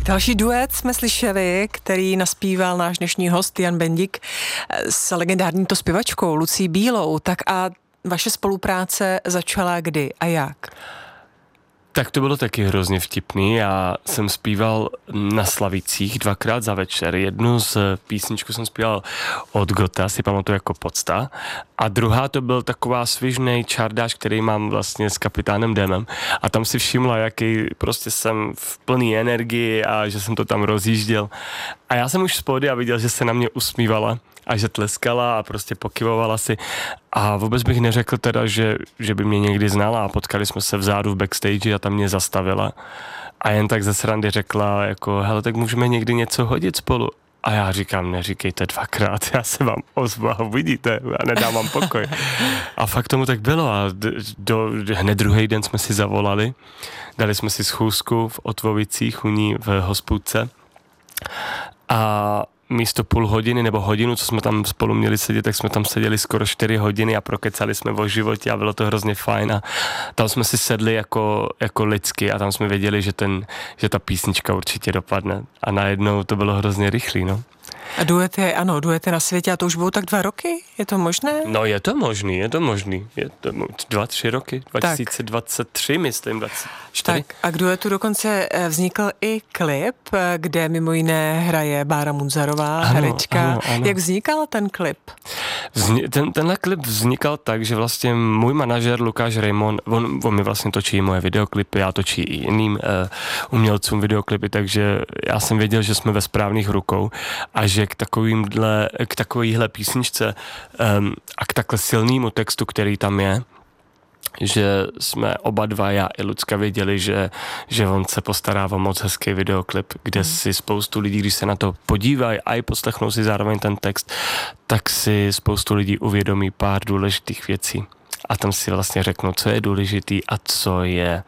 Další duet jsme slyšeli, který naspíval náš dnešní host Jan Bendik s legendární to zpěvačkou Lucí Bílou. Tak a vaše spolupráce začala kdy a jak? Tak to bylo taky hrozně vtipný. Já jsem zpíval na Slavicích 2krát za večer. Jednu z písničku jsem zpíval od Gota, si pamatuju jako Podsta. A druhá to byl taková svižnej čardáš, který mám vlastně s kapitánem Demem. A tam si všimla, jaký prostě jsem v plný energii a že jsem to tam rozjížděl. A já jsem už z pódia viděl, že se na mě usmívala a že tleskala a prostě pokyvovala si. A vůbec bych neřekl teda, že by mě někdy znala a potkali jsme se vzadu v backstage a tam mě zastavila. A jen tak ze srandy řekla jako, hele, tak můžeme někdy něco hodit spolu. A já říkám, neříkejte 2krát, já se vám ozvu a uvidíte, já nedám vám pokoj. A fakt tomu tak bylo a hned druhý den jsme si zavolali, dali jsme si schůzku v Otvovicích u ní v hospůdce a místo půl hodiny nebo hodinu, co jsme tam spolu měli sedět, tak jsme tam seděli skoro 4 hodiny a prokecali jsme o životě a bylo to hrozně fajn a tam jsme si sedli jako lidsky a tam jsme věděli, že ta písnička určitě dopadne a najednou to bylo hrozně rychlý, no. A duety na světě, a to už budou tak 2 roky? Je to možné? No je to možný. Je to 2-3 roky, 2023 myslím, 24. Tak a k duetu dokonce vznikl i klip, kde mimo jiné hraje Bára Munzarová, herečka. Ano. Jak vznikal ten klip? Tenhle klip vznikal tak, že vlastně můj manažer Lukáš Raymond, on mi vlastně točí moje videoklipy, já točí i jiným umělcům videoklipy, takže já jsem věděl, že jsme ve správných rukou a že k takovýhle písničce a k takhle silnému textu, který tam je, že jsme oba dva, já i Lucka, věděli, že on se postará o moc hezký videoklip, kde si spoustu lidí, když se na to podívají a i poslechnou si zároveň ten text, tak si spoustu lidí uvědomí pár důležitých věcí. A tam si vlastně řeknou, co je důležitý a co je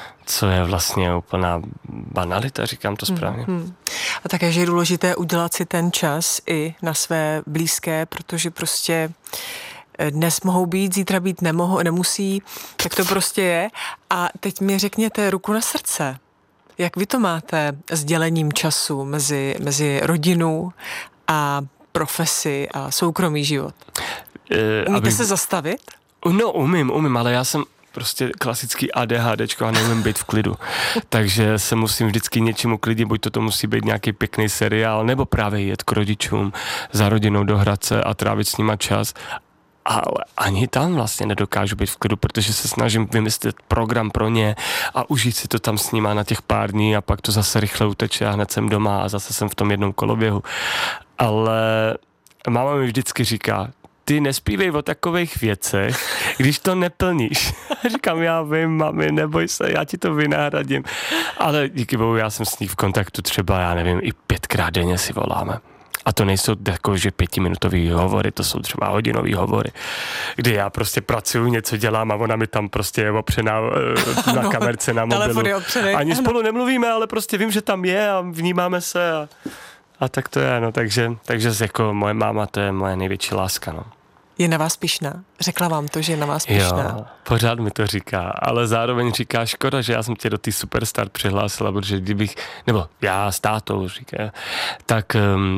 vlastně úplná banalita, říkám to správně. A také, že je důležité udělat si ten čas i na své blízké, protože prostě dnes mohou být, zítra být nemusí, tak to prostě je. A teď mi řekněte ruku na srdce. Jak vy to máte s dělením času mezi rodinou a profesi a soukromý život? Umíte se zastavit? No, umím, ale já jsem prostě klasický ADHDčko a neumím být v klidu. Takže se musím vždycky něčím uklidit, buď to musí být nějaký pěkný seriál, nebo právě jet k rodičům, za rodinou do Hradce a trávit s nima čas. Ale ani tam vlastně nedokážu být v klidu, protože se snažím vymyslet program pro ně a užít si to tam s nima na těch pár dní a pak to zase rychle uteče a hned jsem doma a zase jsem v tom jednom koloběhu. Ale máma mi vždycky říká, ty nespívej o takových věcech, když to neplníš. Říkám, já vím, mami, neboj se, já ti to vynahradím. Ale díky bohu, já jsem s ní v kontaktu třeba, já nevím, i 5krát denně si voláme. A to nejsou takové, že 5minutový hovory, to jsou třeba hodinový hovory, kdy já prostě pracuju, něco dělám a ona mi tam prostě je opřená na kamerce, na mobilu. Ani spolu nemluvíme, ale prostě vím, že tam je a vnímáme se a tak to je, no, takže jako moje máma, to je moje největší láska, no. Je na vás pyšná? Řekla vám to, že je na vás pyšná? Jo, pořád mi to říká, ale zároveň říká, škoda, že já jsem tě do té Superstar přihlásila, protože kdybych, nebo já s tátou říká, tak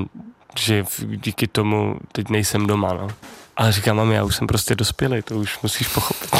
že díky tomu teď nejsem doma, no. Ale říkám, mami, já už jsem prostě dospělej, to už musíš pochopit.